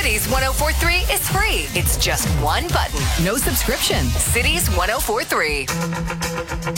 Cities 104.3 is free. It's just one button. No subscription. Cities 104.3.